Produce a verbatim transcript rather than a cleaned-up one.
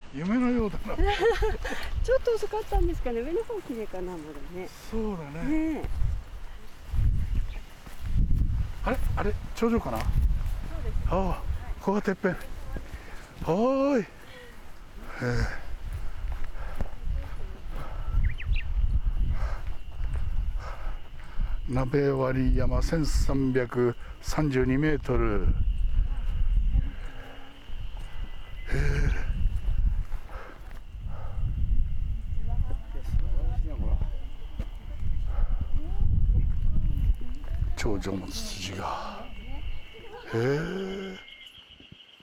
夢のようだな。 ちょっと遅かったんですかね。上の方綺麗かな、まだね。 そうだね。 ねえ。 あれあれ頂上かな。 そうです。 ああ、ここがてっぺん。はーい。鍋割山せんさんびゃくさんじゅうにメートル。頂上のツツジが。へえ。